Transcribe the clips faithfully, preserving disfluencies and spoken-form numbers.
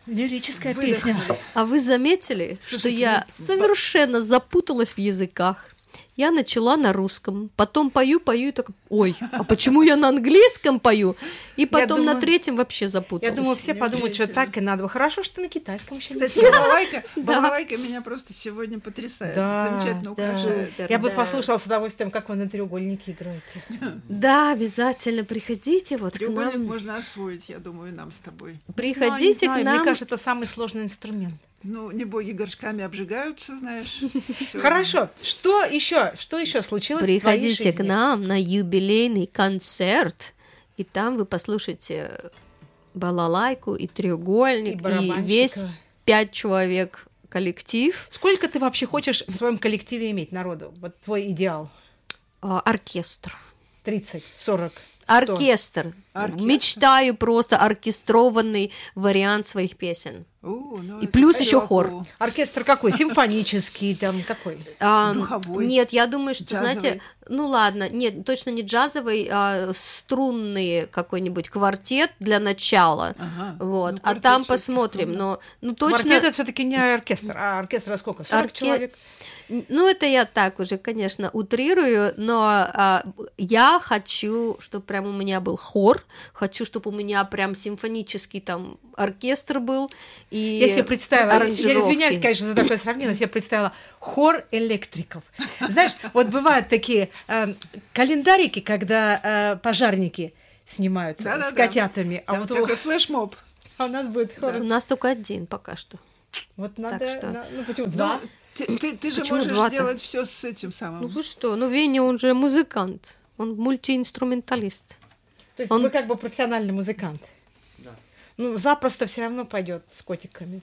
Лирическая песня. А вы заметили, что я совершенно запуталась в языках? Я начала на русском, потом пою, пою и так, ой, а почему я на английском пою? И потом думаю, на третьем вообще запуталась. Я думаю, все подумают, что так и надо. Хорошо, что на китайском еще. Кстати, балалайка, балалайка меня просто сегодня потрясает. Да, замечательно украшает. Да. Я бы послушала с удовольствием, как вы на треугольнике играете. Да, обязательно приходите вот к нам. Треугольник можно освоить, я думаю, нам с тобой. Приходите знаю, к нам. Мне кажется, это самый сложный инструмент. Ну, не боги горшками обжигаются, знаешь. Хорошо. Что еще? Что еще случилось? Приходите к нам на юбилейный концерт, и там вы послушаете балалайку и треугольник, и, и весь пять человек коллектив. Сколько ты вообще хочешь в своем коллективе иметь народу? Вот твой идеал? А, оркестр. тридцать, сорок. Оркестр. Оркестр. Мечтаю просто оркестрованный вариант своих песен. О, ну и плюс еще хор. Оркестр какой? Симфонический, там какой? А, Духовой. Нет, я думаю, что, джазовый. Знаете, ну ладно, нет, точно не джазовый, а струнный какой-нибудь квартет для начала. Ага. Вот. Ну, а там посмотрим. Но, ну, точно... Квартет это все-таки не оркестр, а оркестр сколько? сорок Орке... человек? Ну, это я так уже, конечно, утрирую, но а, я хочу, чтобы прям у меня был хор, хочу, чтобы у меня прям симфонический там оркестр был. И я себе представила, я извиняюсь, конечно, за такое сравнение, я себе представила хор электриков. Знаешь, вот бывают такие э, календарики, когда э, пожарники снимаются да, с да, котятами. Да. А вот такой флешмоб. А у нас будет хор. Да. У нас только один пока что. Вот надо, так что... на, ну почему два? Ну, ты, ты, ты же почему можешь два-то? сделать все с этим самым. Ну вы что, ну Веня, он же музыкант, он мультиинструменталист. То есть он... вы как бы профессиональный музыкант. Да. Ну, запросто все равно пойдет с котиками.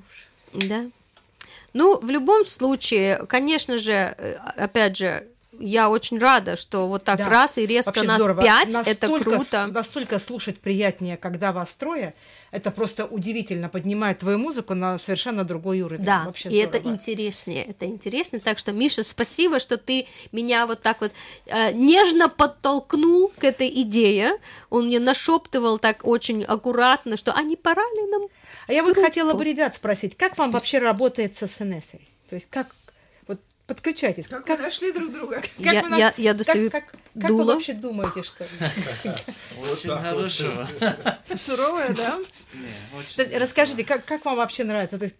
Да. Ну, в любом случае, конечно же, опять же, я очень рада, что вот так да. раз и резко вообще нас здорово. пять, настолько, это круто. Настолько слушать приятнее, когда вас трое, это просто удивительно, поднимает твою музыку на совершенно другой уровень. Да, вообще и здорово. это интереснее, это интереснее. Так что, Миша, спасибо, что ты меня вот так вот э, нежно подтолкнул к этой идее. Он мне нашептывал так очень аккуратно, что а не пора ли нам? А я вот хотела бы ребят спросить, как вам вообще работает с СНС? То есть как вот подключайтесь? Как, как вы нашли друг друга? Как я, вы, я, я достаю как, как, как дуло. Вы вообще думаете, что? Очень хорошо. Суровая, да? Расскажите, как вам вообще нравится? То есть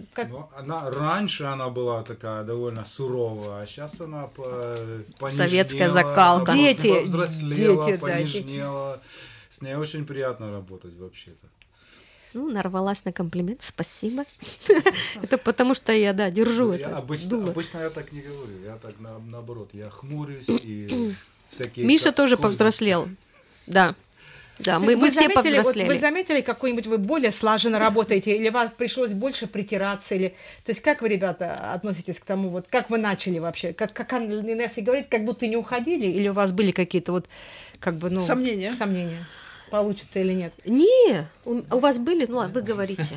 раньше она была такая довольно суровая, а сейчас она понежнела. Советская закалка. Дети, повзрослела, понежнела. С ней очень приятно работать вообще-то. Ну, нарвалась на комплимент, спасибо. Это потому что я, да, держу это. Обычно я так не говорю, я так наоборот, я хмурюсь и всякие... Миша тоже повзрослел, да. Да, мы, мы все заметили, повзрослели. Вот вы заметили, какой-нибудь вы более слаженно работаете, или вам пришлось больше притираться, или... То есть как вы, ребята, относитесь к тому, вот как вы начали вообще? Как, как Инесса говорит, как будто не уходили, или у вас были какие-то вот, как бы, ну... Сомнения. Сомнения. Получится или нет? Не, у, у вас были, ну ладно, вы говорите.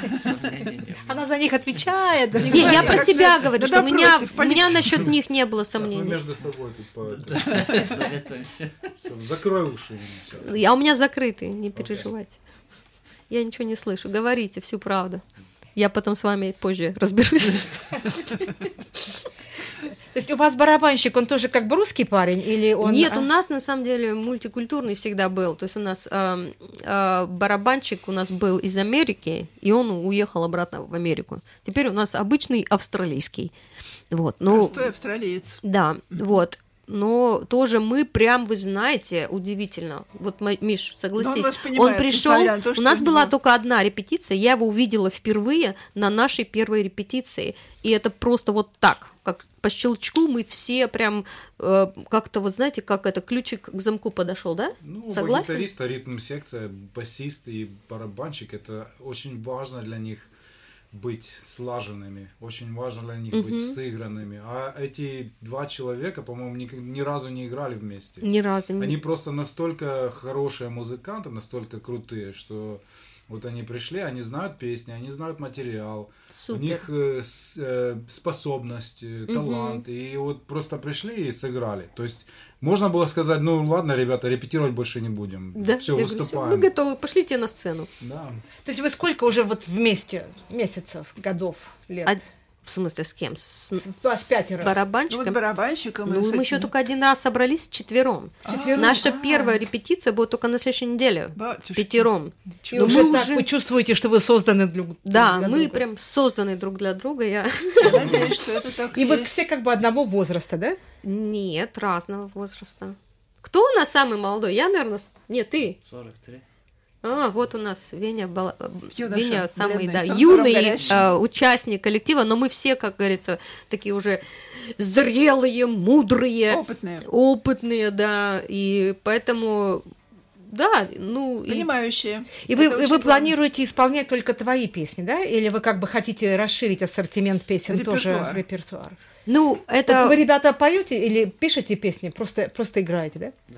Она за них отвечает. Не, я про себя говорю, что у меня, у меня насчет них не было сомнений. Мы между собой тут советуемся. Закрой уши. А у меня закрытые, не переживайте. Я ничего не слышу. Говорите всю правду. Я потом с вами позже разберусь. То есть у вас барабанщик, он тоже как бы русский парень? Или он... Нет, у нас на самом деле мультикультурный всегда был. То есть у нас э, э, барабанщик у нас был из Америки, и он уехал обратно в Америку. Теперь у нас обычный австралийский. Вот, ну, простой австралиец. Да, вот. Но тоже мы прям, вы знаете, удивительно. Вот, Миш, согласись, он, он пришел. У нас была него... только одна репетиция, я его увидела впервые на нашей первой репетиции. И это просто вот так, как по щелчку мы все прям э, как-то, вот знаете, как это, ключик к замку подошел, да? Ну, согласен? Гитарист, ритм-секция, басист и барабанщик, это очень важно для них быть слаженными, очень важно для них uh-huh. быть сыгранными. А эти два человека, по-моему, ни, ни разу не играли вместе. Ни разу. Они просто настолько хорошие музыканты, настолько крутые, что Вот они пришли, они знают песни, они знают материал, Супер. у них э, с, э, способность, э, талант, угу. и вот просто пришли и сыграли. То есть можно было сказать, ну ладно, ребята, репетировать больше не будем, да? все, Я выступаем. Говорю, мы готовы, пошлите на сцену. Да. То есть вы сколько уже вот вместе месяцев, годов, лет? А... В смысле, с кем? С, с, с барабанщиком? Ну, вот барабанщиком. Ну, мы еще только один раз собрались четвером. четвером? Наша А-а-а. первая репетиция будет только на следующей неделе. Батюшки. Пятером. И уже мы так уже... вы чувствуете, что вы созданы друг для Да, друга. мы прям созданы друг для друга. Я надеюсь, что это так. И вы все как бы одного возраста, да? Нет, разного возраста. Кто у нас самый молодой? Я, наверное... Нет, ты. сорок три. А, вот у нас Веня, бал... Юноша, Веня самый бледный, да, сам юный э, участник коллектива, но мы все, как говорится, такие уже зрелые, мудрые, опытные, опытные, да, и поэтому, да, ну... Понимающие. И, и вы, и вы планируете исполнять только твои песни, да? Или вы как бы хотите расширить ассортимент песен, репертуар. Тоже репертуар? Ну, это... Вот вы, ребята, поете или пишете песни, просто, просто играете, да? Да.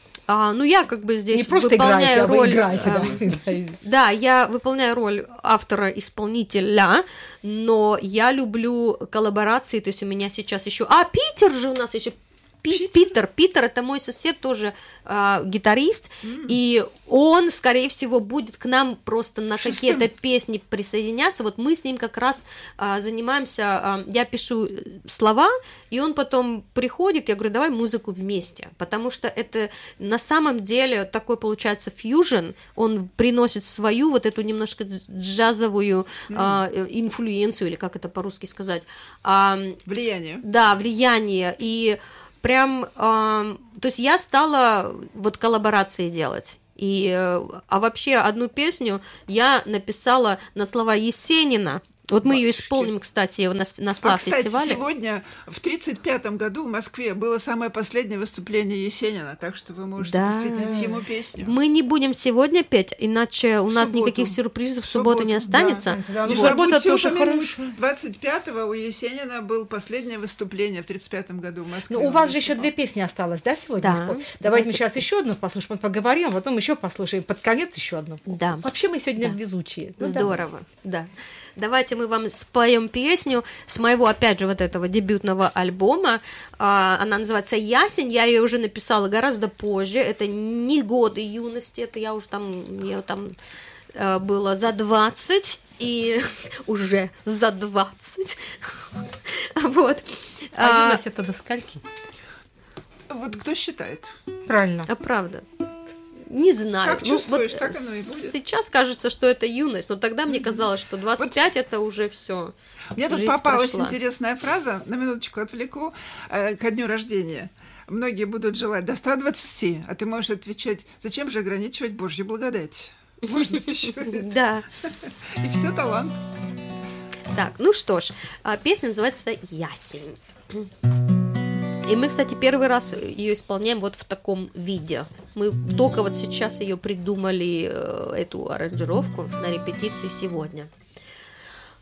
А, ну, я как бы здесь не просто выполняю играете, роль... А играете, э, да, я выполняю роль автора-исполнителя, но я люблю коллаборации, то есть у меня сейчас еще... А, Питер же у нас еще... Питер? Питер, Питер, это мой сосед, тоже э, гитарист, mm. и он, скорее всего, будет к нам просто на Шестым. какие-то песни присоединяться. Вот мы с ним как раз э, занимаемся, э, я пишу слова, и он потом приходит, я говорю, давай музыку вместе, потому что это на самом деле такой получается фьюжн, он приносит свою вот эту немножко джазовую э, mm. инфлюенцию, или как это по-русски сказать. Э, влияние. Да, влияние, и прям, э, то есть я стала вот коллаборации делать. И, э, а вообще одну песню я написала на слова Есенина. Вот мы ее исполним, кстати, на, на Слав-фестивале. А, кстати, сегодня в тридцать пятом году в Москве было самое последнее выступление Есенина, так что вы можете да. посвятить ему песню. Мы не будем сегодня петь, иначе у в нас субботу. никаких сюрпризов в субботу, субботу не останется. Да. Да. Ну, вот. Суббота тоже хорошо. двадцать пятого у Есенина было последнее выступление в тридцать пятом году в Москве. Ну, у вас же еще две песни осталось, да, сегодня? Да. Давайте, Давайте мы сейчас еще одну послушаем, поговорим, а потом еще послушаем. Под конец еще одну. Да. Вообще мы сегодня да. везучие. Ну, здорово, да. Давайте мы вам споем песню с моего, опять же, вот этого дебютного альбома. Она называется «Ясень». Я ее уже написала гораздо позже. Это не годы юности, это я уже там, мне там было за двадцать, и уже за двадцать. Вот. А юность это до скольки? Вот кто считает? Правильно. А правда. Не знаю. Как чувствуешь, ну, вот так оно и будет. Сейчас кажется, что это юность, но тогда мне казалось, что двадцать пять вот это уже все. Мне тут попалась прошла. интересная фраза, на минуточку отвлеку, э, ко дню рождения. Многие будут желать до ста двадцати, а ты можешь отвечать, зачем же ограничивать Божью благодать? Может быть, еще Да. И все талант. Так, ну что ж, песня называется «Ясень». И мы, кстати, первый раз ее исполняем вот в таком виде. Мы только вот сейчас ее придумали, эту аранжировку, на репетиции сегодня.